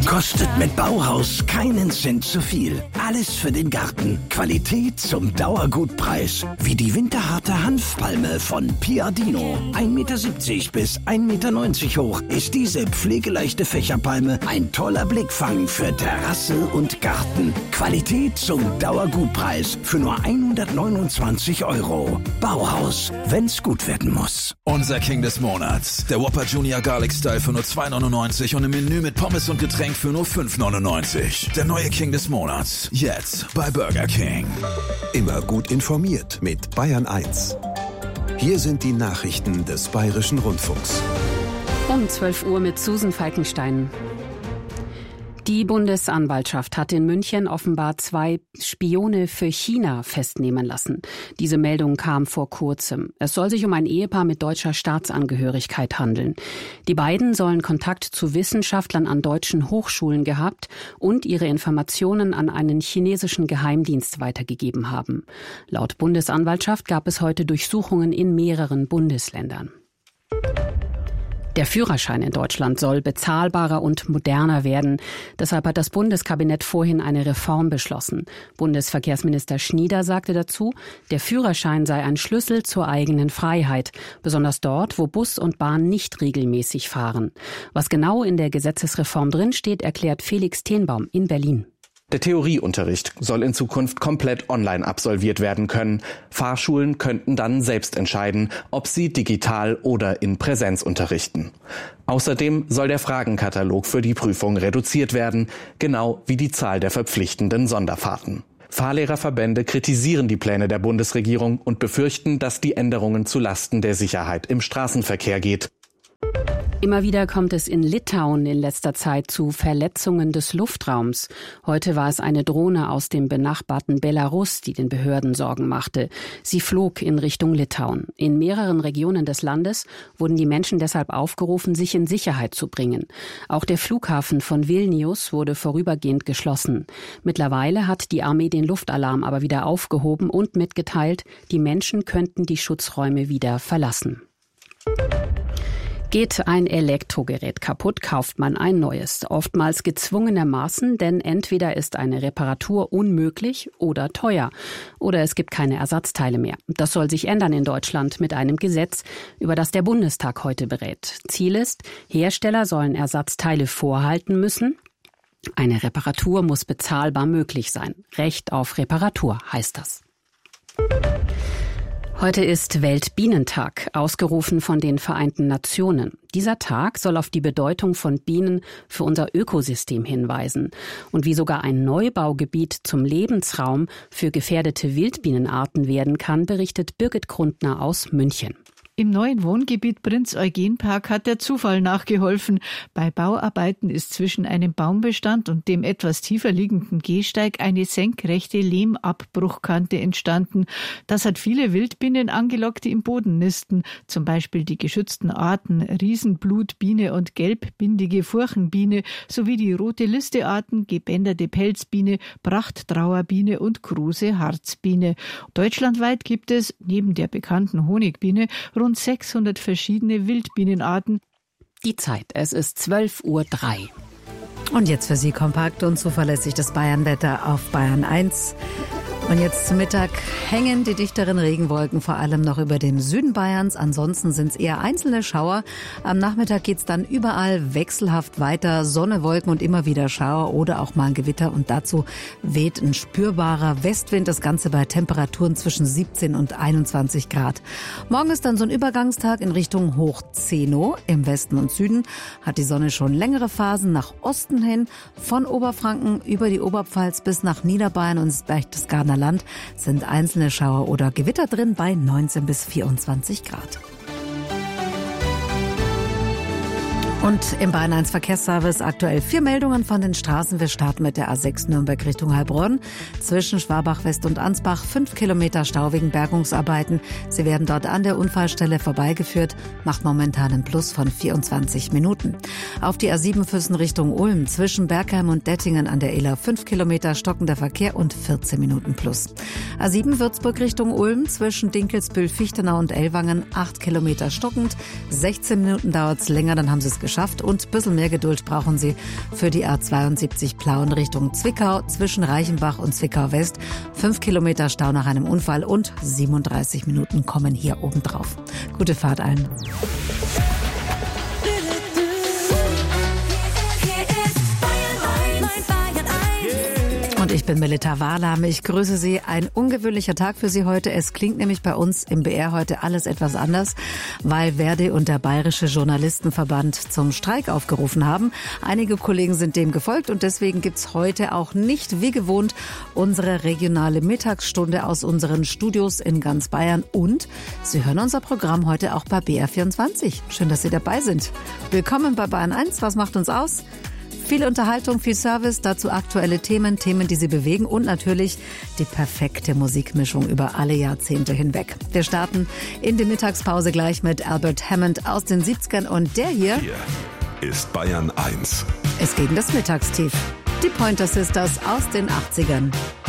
Kostet mit Bauhaus keinen Cent zu viel. Alles für den Garten. Qualität zum Dauergutpreis. Wie die winterharte Hanfpalme von Piadino. 1,70 Meter bis 1,90 Meter hoch ist diese pflegeleichte Fächerpalme ein toller Blickfang für Terrasse und Garten. Qualität zum Dauergutpreis für nur 129 €. Bauhaus, wenn's gut werden muss. Unser King des Monats. Der Whopper Junior Garlic Style für nur 2,99 und im Menü mit Pommes und Getränk für nur 5,99. Der neue King des Monats. Jetzt bei Burger King. Immer gut informiert mit Bayern 1. Hier sind die Nachrichten des Bayerischen Rundfunks. Um 12 Uhr mit Susan Falkenstein. Die Bundesanwaltschaft hat in München offenbar 2 Spione für China festnehmen lassen. Diese Meldung kam vor kurzem. Es soll sich um ein Ehepaar mit deutscher Staatsangehörigkeit handeln. Die beiden sollen Kontakt zu Wissenschaftlern an deutschen Hochschulen gehabt und ihre Informationen an einen chinesischen Geheimdienst weitergegeben haben. Laut Bundesanwaltschaft gab es heute Durchsuchungen in mehreren Bundesländern. Der Führerschein in Deutschland soll bezahlbarer und moderner werden. Deshalb hat das Bundeskabinett vorhin eine Reform beschlossen. Bundesverkehrsminister Schnieder sagte dazu, der Führerschein sei ein Schlüssel zur eigenen Freiheit, besonders dort, wo Bus und Bahn nicht regelmäßig fahren. Was genau in der Gesetzesreform drinsteht, erklärt Felix Tenbaum in Berlin. Der Theorieunterricht soll in Zukunft komplett online absolviert werden können. Fahrschulen könnten dann selbst entscheiden, ob sie digital oder in Präsenz unterrichten. Außerdem soll der Fragenkatalog für die Prüfung reduziert werden, genau wie die Zahl der verpflichtenden Sonderfahrten. Fahrlehrerverbände kritisieren die Pläne der Bundesregierung und befürchten, dass die Änderungen zu Lasten der Sicherheit im Straßenverkehr geht. Immer wieder kommt es in Litauen in letzter Zeit zu Verletzungen des Luftraums. Heute war es eine Drohne aus dem benachbarten Belarus, die den Behörden Sorgen machte. Sie flog in Richtung Litauen. In mehreren Regionen des Landes wurden die Menschen deshalb aufgerufen, sich in Sicherheit zu bringen. Auch der Flughafen von Vilnius wurde vorübergehend geschlossen. Mittlerweile hat die Armee den Luftalarm aber wieder aufgehoben und mitgeteilt, die Menschen könnten die Schutzräume wieder verlassen. Geht ein Elektrogerät kaputt, kauft man ein neues. Oftmals gezwungenermaßen, denn entweder ist eine Reparatur unmöglich oder teuer. Oder es gibt keine Ersatzteile mehr. Das soll sich ändern in Deutschland mit einem Gesetz, über das der Bundestag heute berät. Ziel ist, Hersteller sollen Ersatzteile vorhalten müssen. Eine Reparatur muss bezahlbar möglich sein. Recht auf Reparatur heißt das. Heute ist Weltbienentag, ausgerufen von den Vereinten Nationen. Dieser Tag soll auf die Bedeutung von Bienen für unser Ökosystem hinweisen und wie sogar ein Neubaugebiet zum Lebensraum für gefährdete Wildbienenarten werden kann, berichtet Birgit Grundner aus München. Im neuen Wohngebiet Prinz-Eugen-Park hat der Zufall nachgeholfen. Bei Bauarbeiten ist zwischen einem Baumbestand und dem etwas tiefer liegenden Gehsteig eine senkrechte Lehmabbruchkante entstanden. Das hat viele Wildbienen angelockt, die im Boden nisten. Zum Beispiel die geschützten Arten Riesenblutbiene und gelbbindige Furchenbiene sowie die rote Listearten, gebänderte Pelzbiene, Prachttrauerbiene und Kruse Harzbiene. Deutschlandweit gibt es neben der bekannten Honigbiene rund 600 verschiedene Wildbienenarten. Die Zeit, es ist 12:03 Uhr. Und jetzt für Sie kompakt und zuverlässig das Bayernwetter auf Bayern 1. Und jetzt zum Mittag hängen die dichteren Regenwolken vor allem noch über dem Süden Bayerns. Ansonsten sind es eher einzelne Schauer. Am Nachmittag geht es dann überall wechselhaft weiter. Sonne, Wolken und immer wieder Schauer oder auch mal ein Gewitter. Und dazu weht ein spürbarer Westwind. Das Ganze bei Temperaturen zwischen 17 und 21 Grad. Morgen ist dann so ein Übergangstag in Richtung Hochzeno. Im Westen und Süden hat die Sonne schon längere Phasen nach Osten hin. Von Oberfranken über die Oberpfalz bis nach Niederbayern und das Berchtesgadener Land sind einzelne Schauer oder Gewitter drin bei 19 bis 24 Grad. Und im Bayern 1 Verkehrsservice aktuell 4 Meldungen von den Straßen. Wir starten mit der A6 Nürnberg Richtung Heilbronn. Zwischen Schwabach West und Ansbach 5 Kilometer Stau wegen Bergungsarbeiten. Sie werden dort an der Unfallstelle vorbeigeführt. Macht momentan einen Plus von 24 Minuten. Auf die A7 Füssen Richtung Ulm. Zwischen Bergheim und Dettingen an der Iller 5 Kilometer stockender Verkehr und 14 Minuten Plus. A7 Würzburg Richtung Ulm. Zwischen Dinkelsbühl, Fichtenau und Ellwangen 8 Kilometer stockend. 16 Minuten dauert es länger, dann haben Sie es geschafft. geschafft und ein bisschen mehr Geduld brauchen Sie für die A72 Plauen Richtung Zwickau zwischen Reichenbach und Zwickau West. 5 Kilometer Stau nach einem Unfall und 37 Minuten kommen hier oben drauf. Gute Fahrt allen. Und ich bin Melita Wahrlam. Ich grüße Sie. Ein ungewöhnlicher Tag für Sie heute. Es klingt nämlich bei uns im BR heute alles etwas anders, weil Verdi und der Bayerische Journalistenverband zum Streik aufgerufen haben. Einige Kollegen sind dem gefolgt und deswegen gibt's heute auch nicht wie gewohnt unsere regionale Mittagsstunde aus unseren Studios in ganz Bayern. Und Sie hören unser Programm heute auch bei BR24. Schön, dass Sie dabei sind. Willkommen bei Bayern 1. Was macht uns aus? Viel Unterhaltung, viel Service, dazu aktuelle Themen, die Sie bewegen und natürlich die perfekte Musikmischung über alle Jahrzehnte hinweg. Wir starten in die Mittagspause gleich mit Albert Hammond aus den 70ern und der hier ist Bayern 1. ist gegen das Mittagstief. Die Pointer Sisters aus den 80ern.